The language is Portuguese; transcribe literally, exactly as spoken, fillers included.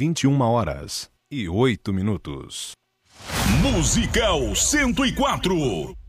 vinte e uma horas e oito minutos. Musical cento e quatro.